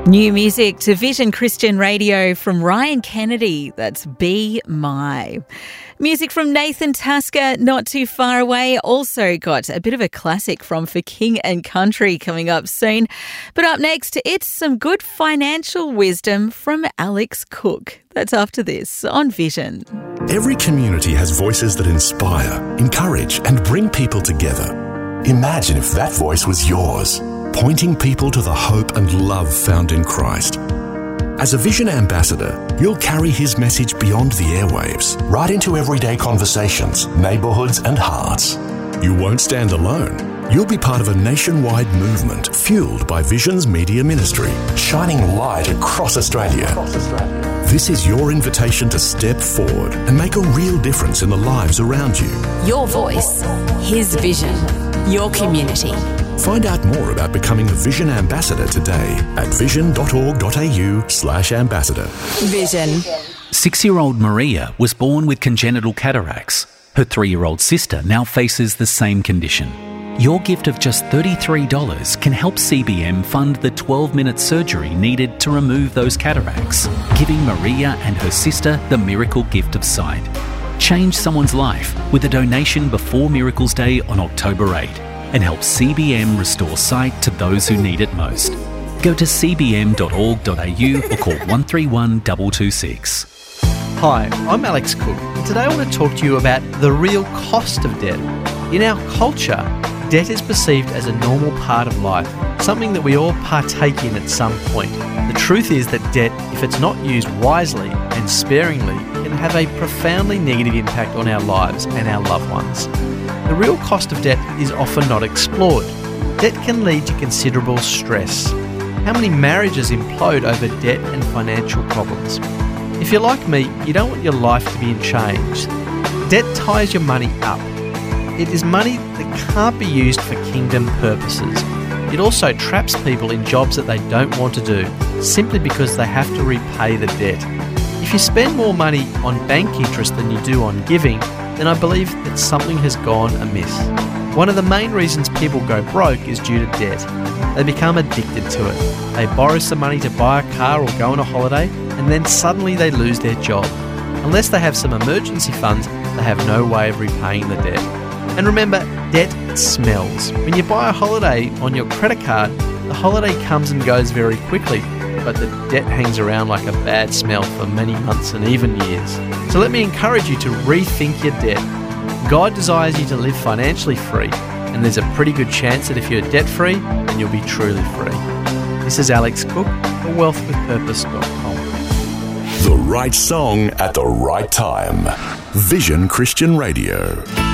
New music to Vision Christian Radio from Ryan Kennedy. That's Be My. Music from Nathan Tasker, Not Too Far Away. Also got a bit of a classic from For King and Country coming up soon. But up next, it's some good financial wisdom from Alex Cook. That's after this on Vision. Every community has voices that inspire, encourage, and bring people together. Imagine if that voice was yours, pointing people to the hope and love found in Christ. As a Vision ambassador, you'll carry his message beyond the airwaves, right into everyday conversations, neighbourhoods and hearts. You won't stand alone. You'll be part of a nationwide movement fueled by Vision's media ministry, shining light across Australia. This is your invitation to step forward and make a real difference in the lives around you. Your voice, his vision, your community. Find out more about becoming a Vision ambassador today at vision.org.au/ambassador. Vision. 6-year-old Maria was born with congenital cataracts. Her 3-year-old sister now faces the same condition. Your gift of just $33 can help CBM fund the 12-minute surgery needed to remove those cataracts, giving Maria and her sister the miracle gift of sight. Change someone's life with a donation before Miracles Day on October 8 and help CBM restore sight to those who need it most. Go to cbm.org.au or call 131 226. Hi, I'm Alex Cook, and today I want to talk to you about the real cost of debt. In our culture, debt is perceived as a normal part of life, something that we all partake in at some point. The truth is that debt, if it's not used wisely and sparingly, can have a profoundly negative impact on our lives and our loved ones. The real cost of debt is often not explored. Debt can lead to considerable stress. How many marriages implode over debt and financial problems? If you're like me, you don't want your life to be in chains. Debt ties your money up. It is money that can't be used for kingdom purposes. It also traps people in jobs that they don't want to do, simply because they have to repay the debt. If you spend more money on bank interest than you do on giving, then I believe that something has gone amiss. One of the main reasons people go broke is due to debt. They become addicted to it. They borrow some money to buy a car or go on a holiday, and then suddenly they lose their job. Unless they have some emergency funds, they have no way of repaying the debt. And remember, debt smells. When you buy a holiday on your credit card, the holiday comes and goes very quickly, but the debt hangs around like a bad smell for many months and even years. So let me encourage you to rethink your debt. God desires you to live financially free, and there's a pretty good chance that if you're debt-free, then you'll be truly free. This is Alex Cook for wealthwithpurpose.com. The right song at the right time. Vision Christian Radio.